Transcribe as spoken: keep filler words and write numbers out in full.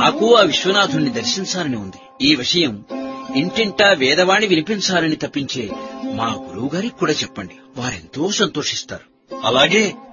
నాకు ఆ విశ్వనాథుణ్ణి దర్శించాలని ఉంది. ఈ విషయం ఇంటింటా వేదవాణి వినిపించాలని తప్పించే మా గురువుగారికి కూడా చెప్పండి. వారెంతో సంతోషిస్తారు. అలాగే